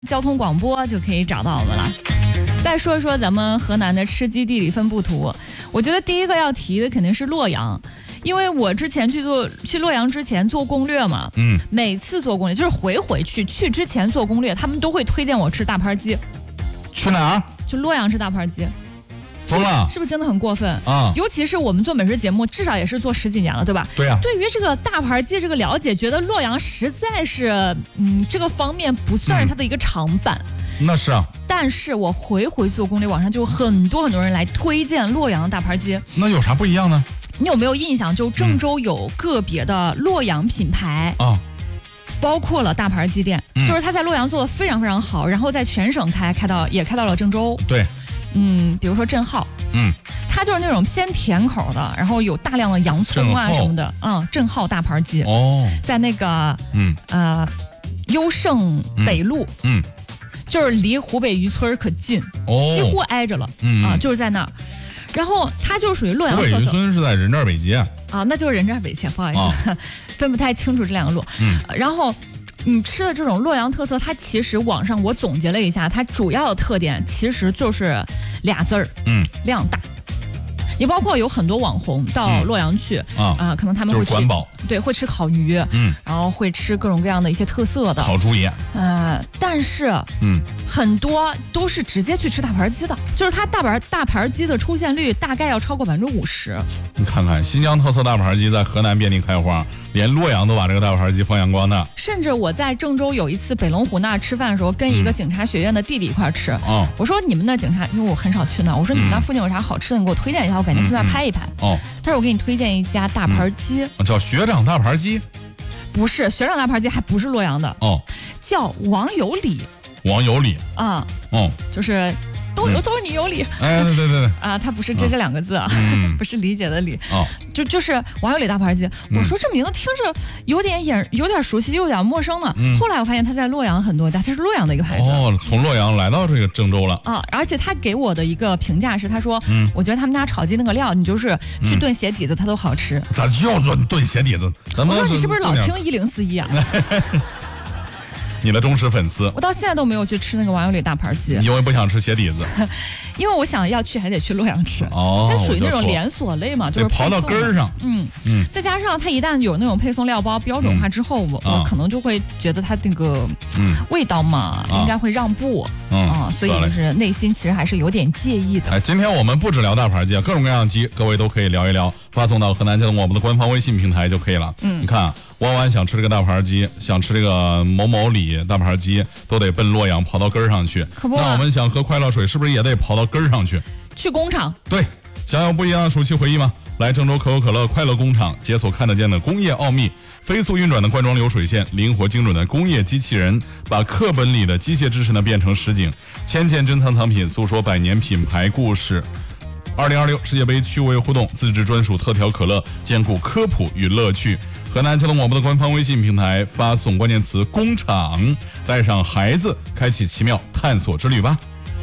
交通广播就可以找到我们了。再说一说咱们河南的吃鸡地理分布图，我觉得第一个要提的肯定是洛阳，因为我之前去洛阳之前做攻略嘛，每次做攻略就是回去之前做攻略，他们都会推荐我吃大盘鸡。 去哪儿？ 去洛阳吃大盘鸡。 疯了， 是不是真的很过分啊？ 尤其是我们做美食节目，至少也是做10几年了，对吧？ 对呀。 对于这个大盘鸡这个了解，觉得洛阳实在是，这个方面不算是它的一个长板。 那是啊。 但是我回做攻略，网上就很多人来推荐洛阳的大盘鸡。 那有啥不一样呢？ 你有没有印象？就郑州有个别的洛阳品牌啊。包括了大盘鸡店，就是他在洛阳做的非常非常好，然后在全省开到了郑州。 对。 比如说振浩，它就是那种偏甜口的，然后有大量的洋葱啊什么的，振浩大盘鸡，在那个优胜北路，就是离湖北渔村可近，几乎挨着了，就是在那儿。然后它就属于洛阳特色。湖北渔村是在人寨北街啊，那就是人寨北街，不好意思，分不太清楚这两个路。然后你吃的这种洛阳特色，它其实网上我总结了一下，它主要的特点其实就是俩字儿，量大。也包括有很多网红到洛阳去可能他们会去管饱， 对，会吃烤鱼，然后会吃各种各样的一些特色的烤猪眼， 但是很多都是直接去吃大盘鸡的，就是它大盘鸡的出现率大概要超过50%。 你看看新疆特色大盘鸡在河南遍地开花，连洛阳都把这个大盘鸡发扬光大。 甚至我在郑州有一次北龙湖那儿吃饭的时候，跟一个警察学院的弟弟一块吃，我说你们那警察，因为我很少去那，我说你们那附近有啥好吃的，你给我推荐一下，我赶紧去那儿拍一拍。他说我给你推荐一家大盘鸡， 叫学长大盘鸡。 不是学长大盘鸡，还不是洛阳的叫王有礼。 王有礼就是都是你有理， 对它不是这两个字啊，不是理解的理，就是王有礼大盘鸡。我说这名字听着有点熟悉，又有点陌生呢。后来我发现他在洛阳很多家，他是洛阳的一个牌子。 从洛阳来到这个郑州了而且他给我的一个评价是，他说，我觉得他们家炒鸡那个料，你就是去炖鞋底子，它都好吃。 咋叫做炖鞋底子？ 我说你是不是老听1041啊？ 你的忠实粉丝， 我到现在都没有去吃那个王有礼大盘鸡， 因为不想吃鞋底子， 因为我想要去还得去洛阳吃，它属于那种连锁类嘛，就是刨到根儿上， 再加上它一旦有那种配送料包标准化之后，我可能就会觉得它这个味道嘛，应该会让步，所以就是内心其实还是有点介意的。 今天我们不只聊大盘鸡，各种各样的鸡，各位都可以聊一聊，发送到河南交通广播的官方微信平台就可以了。你看。弯弯想吃这个大盘鸡，想吃这个某某里大盘鸡，都得奔洛阳跑到根儿上去。那我们想喝快乐水，是不是也得跑到根儿上去？ 去工厂。 对，想要不一样的暑期回忆吗？来郑州可口可乐快乐工厂，解锁看得见的工业奥秘，飞速运转的灌装流水线，灵活精准的工业机器人，把课本里的机械知识呢变成实景，千件珍藏藏品，诉说100年品牌故事。2026世界杯趣味互动，自制专属特调可乐，兼顾科普与乐趣。河南交通广播的官方微信平台发送关键词工厂，带上孩子，开启奇妙探索之旅吧。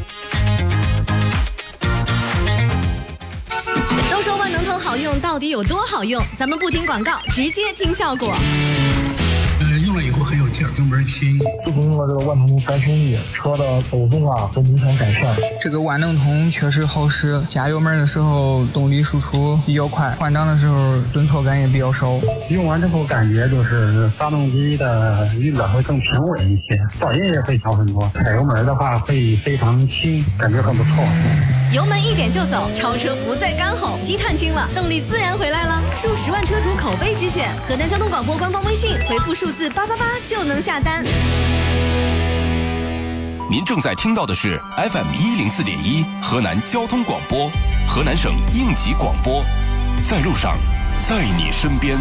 都说万能通好用，到底有多好用？咱们不听广告，直接听效果。 用了以后很有劲儿，油门轻。 自从用了这个万能通3升1，车的抖动啊都明显改善。 这个万能通确实好使，加油门的时候动力输出比较快，换挡的时候顿挫感也比较少。 用完之后感觉就是发动机的运转会更平稳一些，噪音也会小很多。踩油门的话会非常轻，感觉很不错。 油门一点就走，超车不再干吼，积碳轻了，动力自然回来了。数10万车主口碑之选，河南交通广播官方微信回复数字888就能下单。 您正在听到的是 FM104.1河南交通广播，河南省应急广播，在路上，在你身边。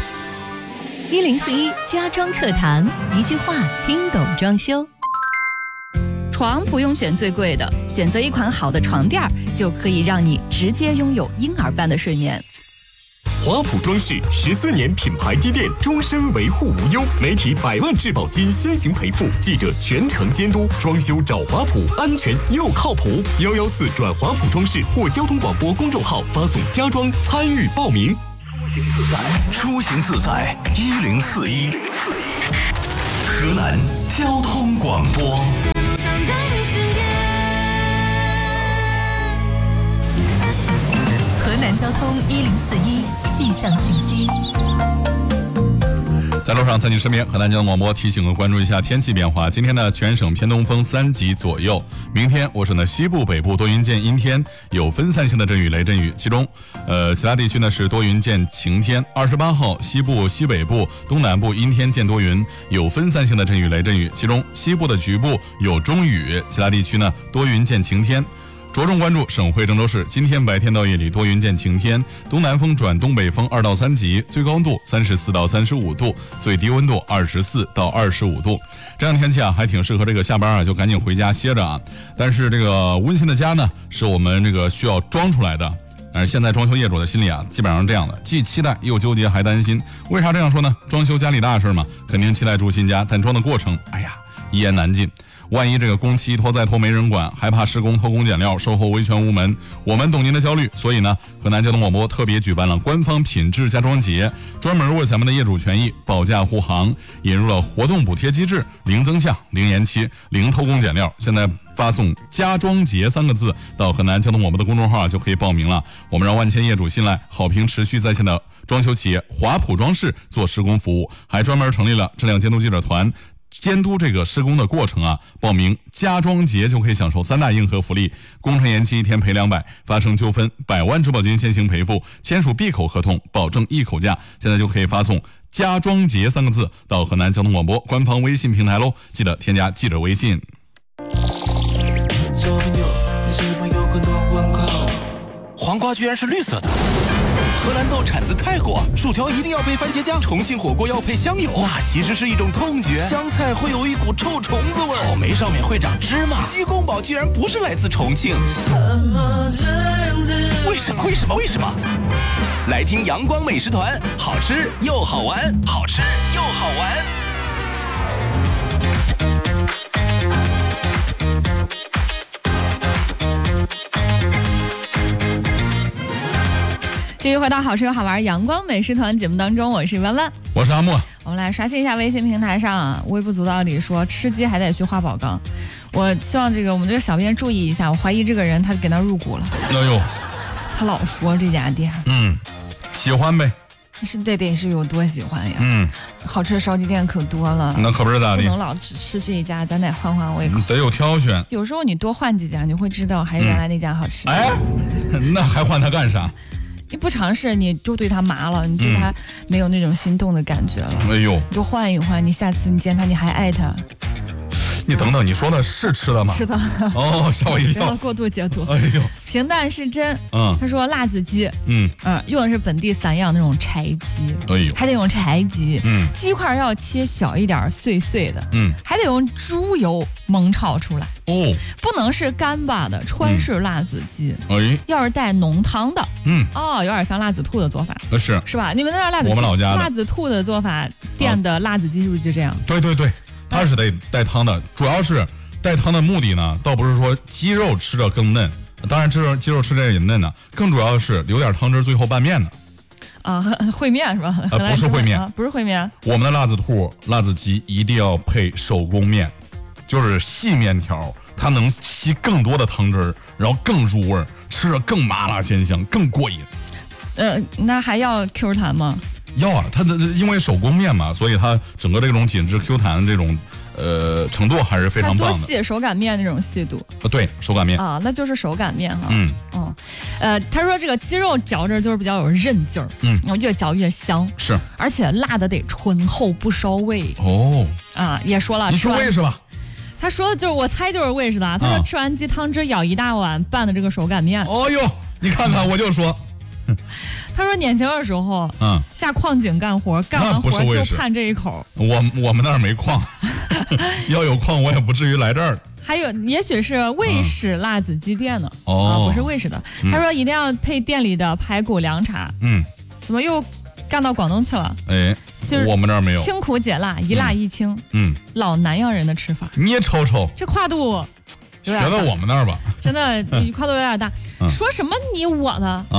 1041家装课堂，一句话听懂装修。 床不用选最贵的，选择一款好的床垫就可以让你直接拥有婴儿般的睡眠。 华普装饰14年品牌积淀，终身维护无忧，媒体100万质保金先行赔付，记者全程监督，装修找华普，安全又靠谱。114转华普装饰或交通广播公众号发送家装参与报名。 出行自在，1041。 河南交通广播。 河南交通1041气象信息。 在路上，在你身边，河南交通广播提醒和关注一下天气变化。今天呢，全省偏东风3级左右。明天，我省的西部、北部多云见阴天，有分散性的阵雨、雷阵雨。其中，其他地区呢是多云见晴天。28号，西部、西北部、东南部阴天见多云，有分散性的阵雨、雷阵雨。其中，西部的局部有中雨，其他地区呢多云见晴天。着重关注省会郑州市，今天白天到夜里多云见晴天，东南风转东北风2到3级，最高温度34到35度，最低温度24到25度。这样的天气啊，还挺适合这个下班啊就赶紧回家歇着啊。但是这个温馨的家呢，是我们这个需要装出来的。但是现在装修业主的心里啊，基本上是这样的，既期待又纠结还担心。为啥这样说呢？装修家里大事嘛，肯定期待住新家，但装的过程，哎呀，一言难尽。万一这个工期一拖再拖没人管，还怕施工偷工减料，售后维权无门。我们懂您的焦虑，所以呢，河南交通广播特别举办了官方品质家装节，专门为咱们的业主权益保驾护航，引入了活动补贴机制，零增项、零延期、零偷工减料。现在发送家装节3个字到河南交通广播的公众号就可以报名了。我们让万千业主信赖、好评持续在线的装修企业华普装饰做施工服务，还专门成立了质量监督记者团，监督这个施工的过程啊。报名家装节就可以享受3大硬核福利：工程延期1天赔200，发生纠纷100万质保金先行赔付，签署闭口合同保证一口价。现在就可以发送家装节3个字到河南交通广播官方微信平台喽，记得添加记者微信。 黄瓜居然是绿色的。荷兰豆产自泰国，薯条一定要配番茄酱，重庆火锅要配香油，辣其实是一种痛觉，香菜会有一股臭虫子味，草莓上面会长芝麻，鸡公煲居然不是来自重庆，为什么？来听阳光美食团，好吃又好玩，好吃又好玩。 继续回到好吃又好玩阳光美食团节目当中，我是弯弯， 我是阿莫。 我们来刷新一下微信平台上微不足道里说吃鸡还得去花宝岗。我希望我们这个小编注意一下，我怀疑这个人他给那入股了。 哎呦， 他老说这家店， 喜欢呗。 是得是有多喜欢呀？好吃的烧鸡店可多了， 那可不是咋的， 不能老只吃这一家，咱得换换胃口， 得有挑选。 有时候你多换几家，你会知道还是原来那家好吃。 哎，那还换它干啥？ 你不尝试，你就对他麻了，你对他没有那种心动的感觉了。 哎呦， 你多换一换，你下次你见他，你还爱他。 你等等，你说的是吃的吗？ 是的。 哦，吓我一跳。 不要过度解读。 哎呦， 平淡是真。他说辣子鸡，用的是本地散养那种柴鸡， 哎呦， 还得用柴鸡，鸡块要切小一点，碎碎的，还得用猪油焖炒出来。哦，不能是干巴的川式辣子鸡，要是带浓汤的，有点像辣子兔的做法，是吧？你们那辣子， 我们老家辣子兔的做法店的辣子鸡是不是就这样？ 对。它是得带汤的，主要是带汤的目的呢，倒不是说鸡肉吃着更嫩，当然鸡肉吃着也嫩呢，更主要是留点汤汁，最后拌面的。 烩面是吧？ 不是烩面， 不是烩面。 我们的辣子兔、辣子鸡一定要配手工面，就是细面条，它能吸更多的汤汁，然后更入味，吃着更麻辣鲜香，更过瘾。 那还要 Q 弹吗？ 要啊，它的因为手工面嘛，所以它整个这种紧致 Q 弹这种程度还是非常棒的。 多细手擀面那种细度。 对，手擀面那就是手擀面哈。他说这个鸡肉嚼着就是比较有韧劲儿，然后越嚼越香。 是， 而且辣的得醇厚不烧胃。也说了， 你说胃是吧？ 他说的就是我猜就是胃是的。他说吃完鸡汤汁舀1大碗拌的这个手擀面。 哦呦，你看看我就说。 他说年轻的时候，下矿井干活，干完活就盼这一口。 我们那儿没矿，要有矿我也不至于来这儿。 还有，也许是卫氏辣子鸡店呢，不是卫氏的。他说一定要配店里的排骨凉茶。怎么又干到广东去了？其实我们这儿没有。 清苦解辣，一辣一清。老南洋人的吃法。 你也瞅瞅， 这跨度。 学到我们那儿吧， 真的，你跨度有点大。说什么你我的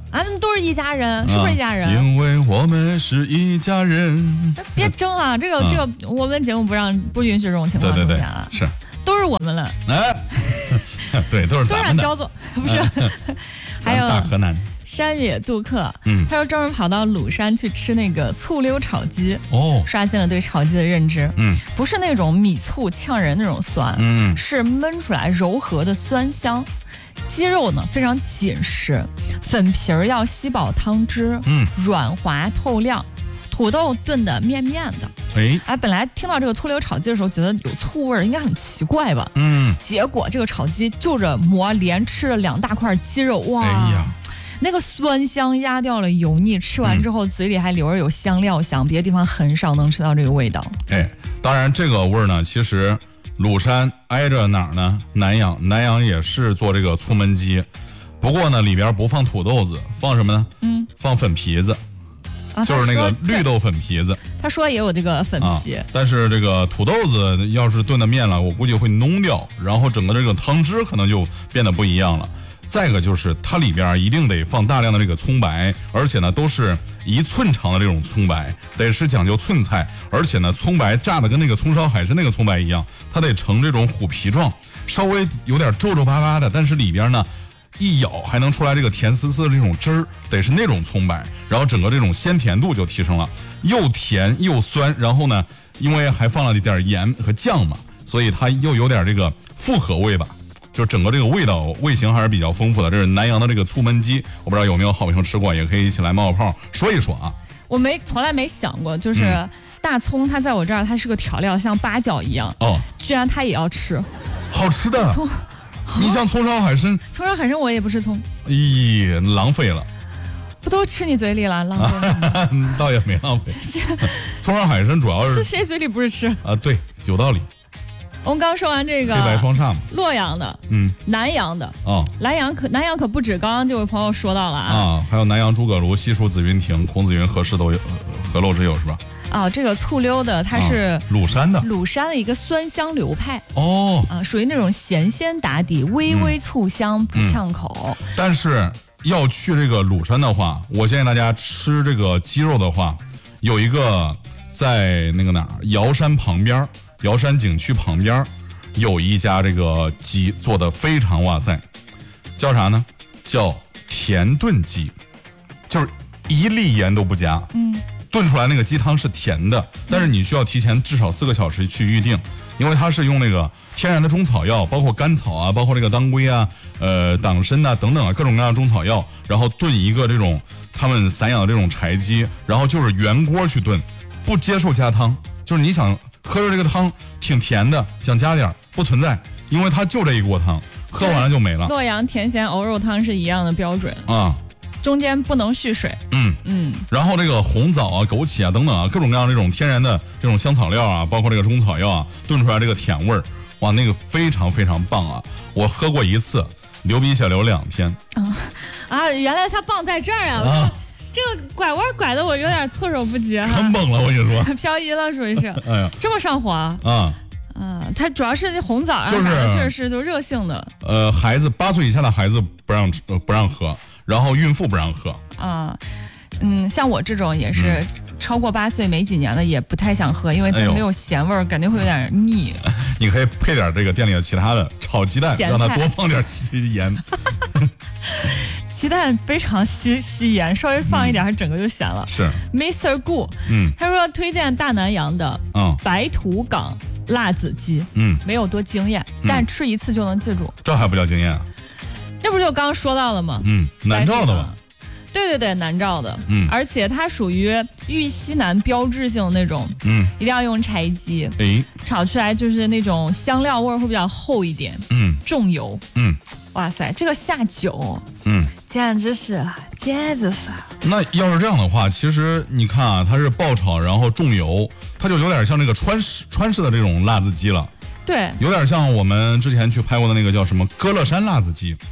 啊，他们都是一家人，是不是一家人？ 因为我们是一家人。 别争啊，这个我们节目不允许这种情况出现啊。 是， 都是我们了。 哎，对，都是咱们的。 都让骄纵，不是。还有大河南。 山野杜克，他说专门跑到鲁山去吃那个醋溜炒鸡，刷新了对炒鸡的认知。不是那种米醋呛人那种酸，是焖出来柔和的酸香。鸡肉呢非常紧实，粉皮儿要吸饱汤汁，软滑透亮。土豆炖的面面的，本来听到这个醋溜炒鸡的时候，觉得有醋味儿，应该很奇怪吧？结果这个炒鸡就着馍连吃了2大块鸡肉，哇！那个酸香压掉了油腻，吃完之后嘴里还留着有香料香，别的地方很少能吃到这个味道。 当然这个味儿呢，其实鲁山挨着哪儿呢？南阳也是做这个醋焖鸡，不过呢里边不放土豆子，放什么呢？放粉皮子。就是那个绿豆粉皮子， 他说也有这个粉皮， 但是这个土豆子要是炖的面了，我估计会浓掉，然后整个这个汤汁可能就变得不一样了。再一个就是它里边一定得放大量的这个葱白，而且呢都是1寸长的这种葱白，得是讲究寸菜，而且呢葱白炸的跟那个葱烧海参那个葱白一样，它得成这种虎皮状，稍微有点皱皱巴巴的，但是里边呢一咬还能出来这个甜丝丝的这种汁儿，得是那种葱白，然后整个这种鲜甜度就提升了，又甜又酸，然后呢因为还放了一点盐和酱嘛，所以它又有点这个复合味吧，就整个这个味型还是比较丰富的。这是南阳的这个醋焖鸡，我不知道有没有好朋友吃过，也可以一起来冒个泡说一说啊。 我从来没想过，就是大葱它在我这儿它是个调料，像八角一样，居然它也要吃， 好吃的葱。你像葱烧海参我也不吃葱， 浪费了， 不都吃你嘴里了，浪费了倒也没浪费。葱烧海参主要是谁嘴里不是吃啊？对，有道理。 我们刚说完这个黑白双煞嘛， 洛阳的，南阳的南阳可不止，刚刚这位朋友说到了啊， 还有南阳诸葛庐、西蜀紫云亭、孔子云何氏都有，何陋之有是吧？ 这个醋溜的它是鲁山的一个酸香流派属于那种咸鲜打底，微微醋香不呛口。 但是要去这个鲁山的话，我建议大家吃这个鸡肉的话，有一个在那个哪儿瑶山旁边，瑶山景区旁边有一家这个鸡做的非常哇塞，叫啥呢？叫甜炖鸡，就是1粒盐都不加，炖出来那个鸡汤是甜的，但是你需要提前至少4个小时去预定，因为它是用那个天然的中草药，包括甘草啊，包括这个当归啊、党参啊等等啊，各种各样的中草药，然后炖一个这种他们散养的这种柴鸡，然后就是原锅去炖，不接受加汤，就是你想喝着这个汤挺甜的，想加点不存在，因为它就这一锅汤，喝完了就没了。 洛阳甜咸熬肉汤是一样的标准啊。 中间不能蓄水， 然后这个红枣啊、枸杞啊等等啊，各种各样这种天然的这种香草料啊，包括这个中草药啊，炖出来这个甜味儿，哇，那个非常非常棒啊！我喝过1次，流鼻血流2天。 原来它棒在这儿啊！这个拐弯拐的我有点措手不及， 很猛了，我跟你说， 漂移了属于是。 哎呀， 这么上火啊！它主要是这红枣啊，确实是就热性的。 孩子8岁以下的孩子不让喝。然后孕妇不让喝像我这种也是超过8岁没几年的也不太想喝，因为它没有咸味儿，感觉会有点腻。 你可以配点这个店里的其他的炒鸡蛋，让它多放点盐。 鸡蛋非常吸盐，稍微放一点，它整个就咸了。 是 Mr. Gu，他说推荐大南阳的白土岗辣子鸡，没有多惊艳，但吃1次就能记住。 这还不叫惊艳？ 这不就刚说到了吗？ 南诏的吧？ 对，南诏的。而且它属于豫西南标志性的那种，一定要用柴鸡，炒出来就是那种香料味会比较厚一点，重油，哇塞，这个下酒，简直是。 那要是这样的话，其实你看啊，它是爆炒，然后重油，它就有点像这个川式的这种辣子鸡了。 对， 有点像我们之前去拍过的那个叫什么歌乐山辣子鸡。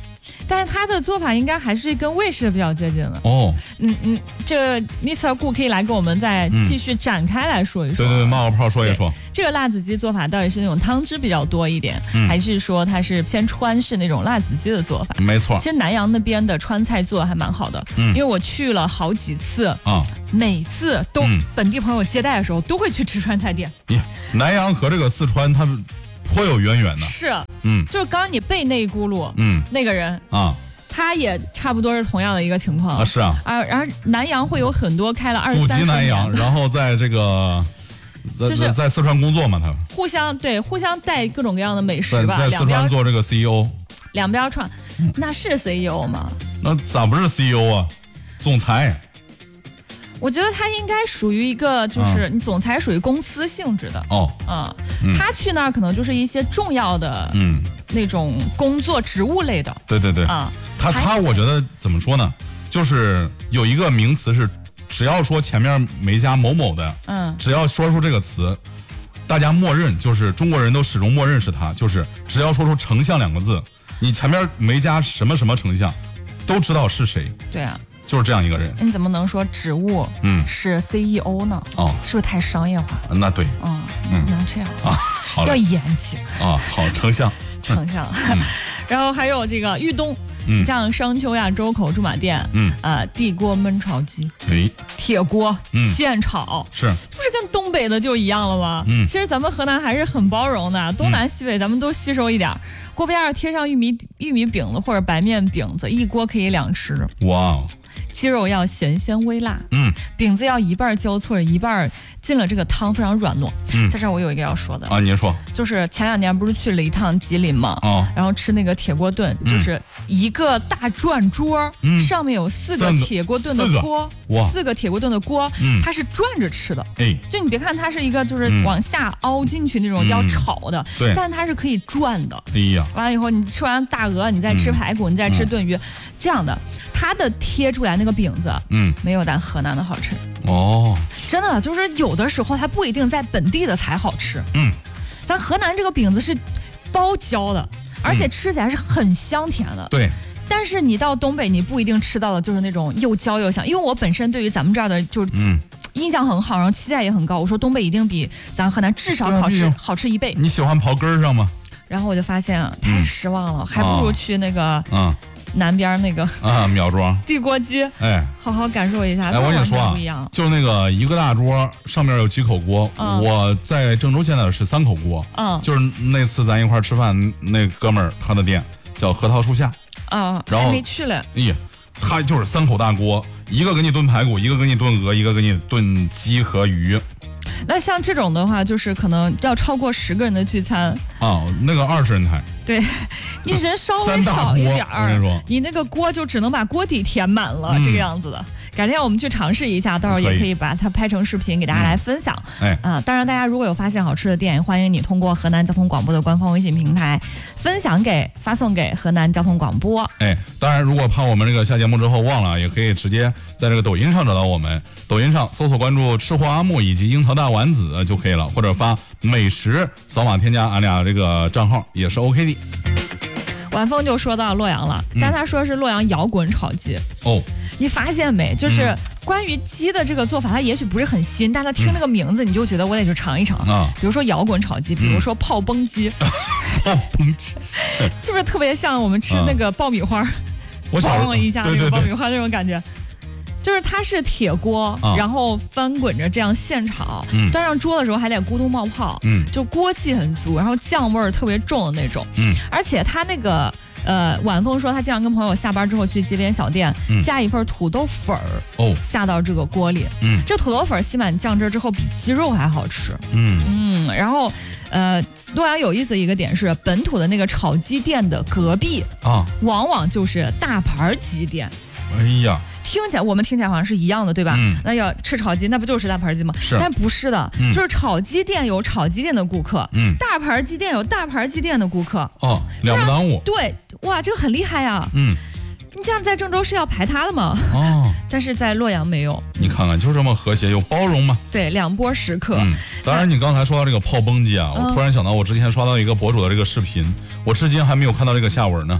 但是它的做法应该还是跟卫士比较接近的。 哦， 这 Mr. 顾可以来跟我们再继续展开来说一说。 对，冒个泡说一说。 这个辣子鸡做法到底是那种汤汁比较多一点，还是说它是偏川式那种辣子鸡的做法？ 没错。 其实南阳那边的川菜做的还蛮好的，因为我去了好几次啊，每次都本地朋友接待的时候都会去吃川菜店。 南阳和这个四川它颇有渊源的。 是，就是刚刚你背那一咕噜，那个人啊。他也差不多是同样的一个情况啊，是啊， 然后南阳会有很多开了20-30年， 祖籍南阳，然后在这个就是在四川工作嘛，他互相带各种各样的美食吧， 在四川做这个 CEO， 两边串，那是 CEO 吗？ 那咋不是 CEO 啊？总裁。 我觉得他应该属于一个，就是你总裁属于公司性质的他去那儿可能就是一些重要的那种工作职务类的。 对啊，他我觉得怎么说呢？就是有一个名词是，只要说前面没加某某的，只要说出这个词，大家默认就是中国人都始终默认是他，就是只要说出丞相2个字，你前面没加什么什么丞相，都知道是谁。 对啊。 就是这样一个人， 你怎么能说职务是 CEO 呢？是不是太商业化？ 那对， 能这样啊？好， 要严谨啊。好，丞相， 然后还有这个豫东，像商丘呀、周口、驻马店，地锅焖炒鸡，铁锅现炒， 是， 不是跟东北的就一样了吗？其实咱们河南还是很包容的，东南西北咱们都吸收一点。锅边上贴上玉米饼子或者白面饼子，一锅可以2吃。哇！鸡肉要咸鲜微辣，饼子要一半焦脆，一半进了这个汤非常软糯。在这儿我有一个要说的啊，您说， 就是前2年不是去了一趟吉林嘛，然后吃那个铁锅炖，就是一个大转桌，上面有4个铁锅炖的锅，4个铁锅炖的锅，它是转着吃的。就你别看它是一个就是往下凹进去那种要炒的，但它是可以转的。完了以后，你吃完大鹅，你再吃排骨，你再吃炖鱼，这样的，它的贴出来那个饼子，没有咱河南的好吃。真的就是有的时候它不一定在本地的才好吃。咱河南这个饼子是包焦的，而且吃起来是很香甜的。 对。 但是你到东北，你不一定吃到的就是那种又焦又香，因为我本身对于咱们这儿的就是印象很好，然后期待也很高。我说东北一定比咱河南至少好吃1倍。 你喜欢刨根儿上吗？ 然后我就发现太失望了，还不如去那个南边那个苗庄地锅鸡，好好感受一下。 我跟你说不一样， 就是那个一个大桌上面有几口锅，我在郑州现在是3口锅，就是那次咱一块吃饭，那哥们儿他的店叫核桃树下，然后还没去了。 他就是3口大锅，一个给你炖排骨，一个给你炖鹅，一个给你炖鸡和鱼。 那像这种的话，就是可能要超过10个人的聚餐那个20人台， 对，你人稍微少一点儿，你那个锅就只能把锅底填满了，这个样子的。改天我们去尝试一下，到时候也可以把它拍成视频给大家来分享。当然大家如果有发现好吃的店，欢迎你通过河南交通广播的官方微信平台发送给河南交通广播。 当然如果怕我们这个下节目之后忘了，也可以直接在这个抖音上找到我们，抖音上搜索关注吃货阿木以及樱桃大丸子就可以了，或者发美食扫码添加俺俩这个账号也是 OK 的。 晚风就说到洛阳了，刚才说是洛阳摇滚炒鸡。你发现没？就是关于鸡的这个做法，它也许不是很新，但它听那个名字，你就觉得我得去尝一尝。比如说摇滚炒鸡，比如说炮崩鸡， 炮崩鸡， 是不是特别像我们吃那个爆米花？我晃了一下那个爆米花那种感觉。就是它是铁锅，然后翻滚着这样现炒，端上桌的时候还得咕嘟冒泡，就锅气很足，然后酱味儿特别重的那种，而且它那个晚风说他经常跟朋友下班之后去街边小店，加一份土豆粉儿下到这个锅里，这土豆粉吸满酱汁之后比鸡肉还好吃，然后洛阳有意思的一个点是，本土的那个炒鸡店的隔壁往往就是大盘鸡店。 哎呀， 我们听起来好像是一样的，对吧？那要吃炒鸡，那不就是大盘鸡吗？ 是， 但不是的，就是炒鸡店有炒鸡店的顾客，大盘鸡店有大盘鸡店的顾客， 两不耽误。 对，哇，这个很厉害呀。你这样在郑州是要排他的吗？但是在洛阳没有。 你看看，就这么和谐又包容嘛。 对，两波食客。 当然，你刚才说到这个炮崩鸡啊，我突然想到，我之前刷到一个博主的这个视频，我至今还没有看到这个下文呢。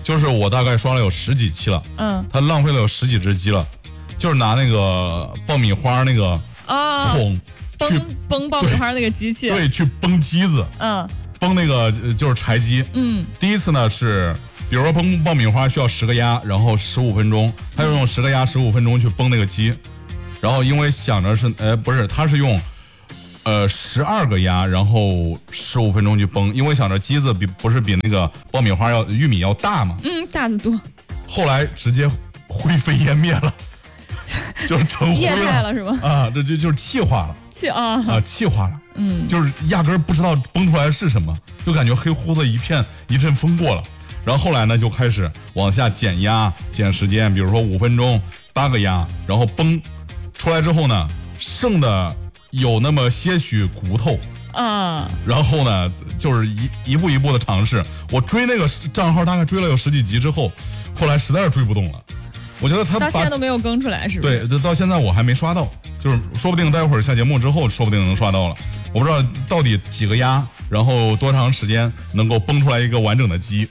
就是我大概刷了有10几期了，他浪费了有10几只鸡了，就是拿那个爆米花那个桶去崩爆米花那个机器， 对，去崩机子，崩那个就是柴鸡，第一次呢是，比如说崩爆米花需要10个鸭，然后15分钟，他就用10个鸭15分钟去崩那个鸡，然后因为想着是，不是，他是用12个鸭，然后15分钟去崩，因为想着鸡子不是比那个爆米花玉米要大嘛， 大得多。 后来直接灰飞烟灭了，就是成灰了是吧？ 啊，这就是气化了，气化了，就是压根儿不知道崩出来是什么，就感觉黑乎的一片，一阵风过了。然后后来呢，就开始往下减压，减时间，比如说5分钟8个鸭，然后崩出来之后呢，剩的有那么些许骨头然后呢，就是一步一步的尝试。我追那个账号大概追了有10几集之后，后来实在是追不动了。我觉得他到现在都没有更出来，是不是？ 对，到现在我还没刷到，就是说不定待会儿下节目之后，说不定能刷到了。我不知道到底几个鸭，然后多长时间能够崩出来一个完整的鸡。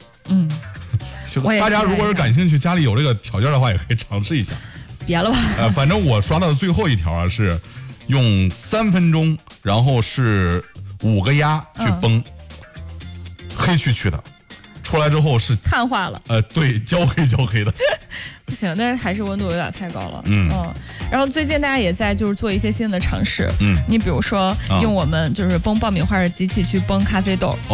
大家如果是感兴趣，家里有这个条件的话，也可以尝试一下。 别了吧。 反正我刷到的最后一条是用3分钟，然后是5个鸭去崩，黑黢的，出来之后是碳化了。 对，焦黑的。 不行，但是还是温度有点太高了。然后最近大家也在就是做一些新的尝试。你比如说用我们就是崩爆米花的机器去崩咖啡豆。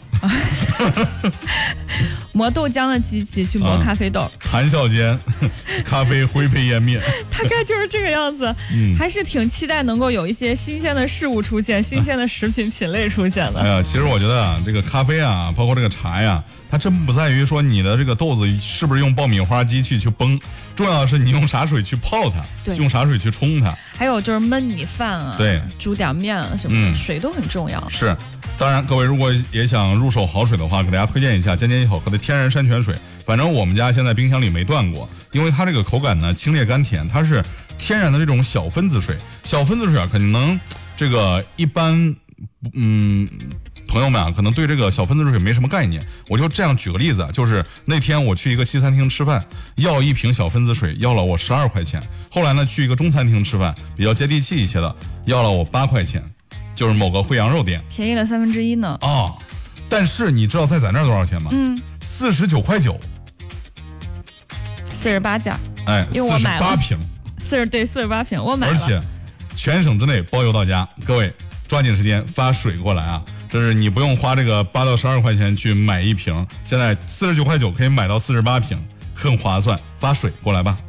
磨豆浆的机器去磨咖啡豆， 谈笑间，咖啡灰飞烟灭， 大概就是这个样子。还是挺期待能够有一些新鲜的事物出现，新鲜的食品品类出现的。 哎呀，其实我觉得啊，这个咖啡啊，包括这个茶呀，它真不在于说你的这个豆子是不是用爆米花机器去崩，重要的是你用啥水去泡它，用啥水去冲它。 还有就是焖米饭啊， 对， 煮点面啊什么的，水都很重要。 是。当然，各位如果也想入手好水的话，给大家推荐一下尖尖好喝的天然山泉水。反正我们家现在冰箱里没断过，因为它这个口感呢清冽甘甜，它是天然的这种小分子水。小分子水啊，可能这个一般朋友们啊，可能对这个小分子水没什么概念。我就这样举个例子，就是那天我去一个西餐厅吃饭，要一瓶小分子水，要了我12块钱。后来呢，去一个中餐厅吃饭，比较接地气一些的，要了我8块钱。就是某个烩羊肉店， 便宜了1/3呢。 但是你知道在咱这儿多少钱吗？49块9 ，48件。 因为我买了48瓶 ，48瓶，我买了。 而且全省之内包邮到家，各位抓紧时间发水过来啊！这是你不用花这个8到12块钱去买一瓶，现在49块9可以买到48瓶，很划算，发水过来吧。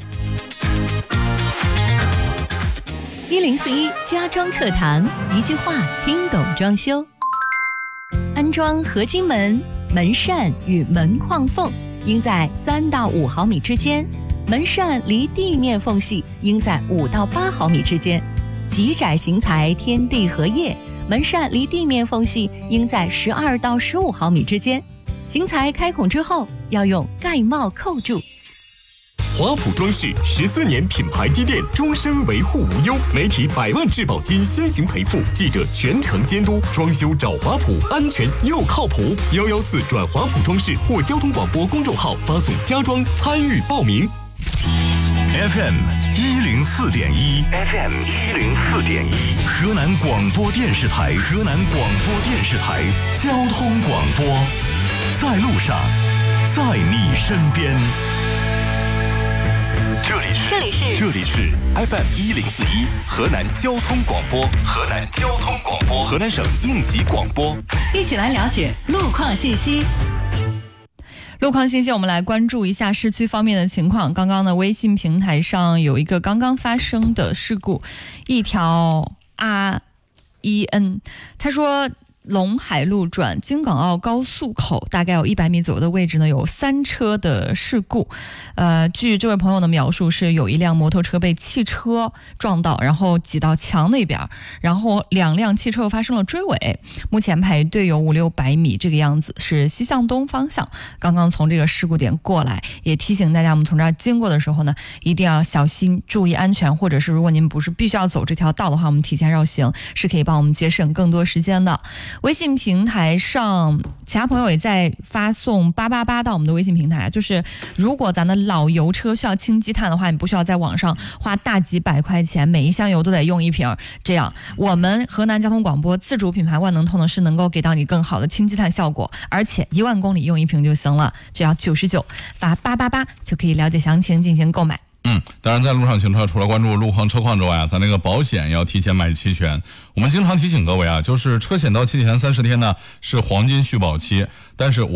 1041家装课堂，一句话听懂装修。安装合金门、门扇与门框缝应在3到5毫米之间，门扇离地面缝隙应在5到8毫米之间。极窄型材天地合页，门扇离地面缝隙应在12到15毫米之间。型材开孔之后要用盖帽扣住。 华普装饰14年品牌积淀，终身维护无忧，媒体100万质保金先行赔付，记者全程监督，装修找华普，安全又靠谱。114转华普装饰或交通广播公众号发送家装参与报名。 FM 104.1 FM 104.1河南广播电视台交通广播，在路上，在你身边。这里是 FM 104.1河南交通广播，河南省应急广播。 一起来了解路况信息。 路况信息，我们来关注一下市区方面的情况。刚刚的微信平台上有一个刚刚发生的事故，一条 REN， 他说陇海路转京港澳高速口大概有100米左右的位置呢，有3车的事故。据这位朋友的描述是有一辆摩托车被汽车撞到，然后挤到墙那边，然后2辆汽车又发生了追尾，目前排队有500-600米这个样子，是西向东方向，刚刚从这个事故点过来。也提醒大家，我们从这儿经过的时候呢，一定要小心注意安全，或者是如果您不是必须要走这条道的话，我们提前绕行是可以帮我们节省更多时间的。 微信平台上，其他朋友也在发送888到我们的微信平台，就是如果咱的老油车需要清积碳的话，你不需要在网上花大几百块钱，每一箱油都得用一瓶，这样我们河南交通广播自主品牌万能透呢是能够给到你更好的清积碳效果，而且1万公里用一瓶就行了，只要99，发888就可以了解详情进行购买。 当然在路上行车，除了关注路况车况之外啊，咱那个保险要提前买齐全。我们经常提醒各位啊，就是车险到期前30天呢是黄金续保期，但是